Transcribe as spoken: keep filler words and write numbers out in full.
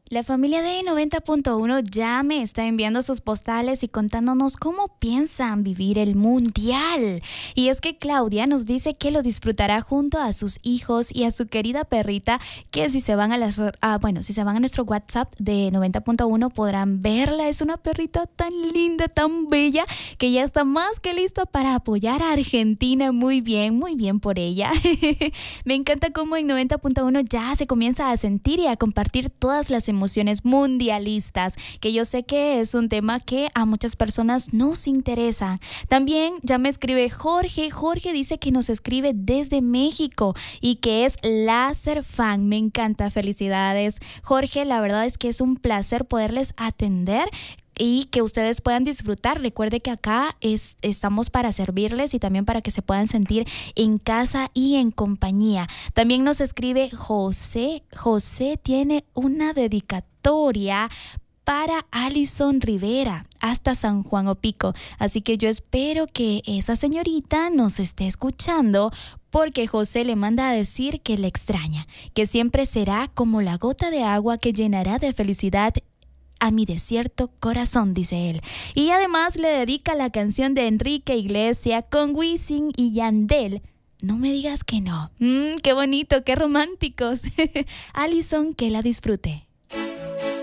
La familia de noventa punto uno ya me está enviando sus postales y contándonos cómo piensan vivir el mundial. Y es que Claudia nos dice que lo disfrutará junto a sus hijos y a su querida perrita, que si se van a las ah, bueno, si se van a nuestro WhatsApp de noventa punto uno podrán verla. Es una perrita tan linda, tan bella, que ya está más que lista para apoyar a Argentina. Muy bien, muy bien por ella. Me encanta cómo en noventa punto uno ya se comienza a sentir y a compartir todas las emociones mundialistas, que yo sé que es un tema que a muchas personas nos interesa. También ya me escribe Jorge. Jorge dice que nos escribe desde México y que es láser fan. Me encanta, felicidades Jorge, la verdad es que es un placer poderles atender y que ustedes puedan disfrutar. Recuerde que acá es, estamos para servirles y también para que se puedan sentir en casa y en compañía. También nos escribe José. José tiene una dedicatoria para Alison Rivera hasta San Juan Opico. Así que yo espero que esa señorita nos esté escuchando, porque José le manda a decir que le extraña, que siempre será como la gota de agua que llenará de felicidad a mi desierto corazón, dice él. Y además le dedica la canción de Enrique Iglesias con Wisin y Yandel. No me digas que no. Mm, qué bonito, qué románticos. Alison, que la disfrute.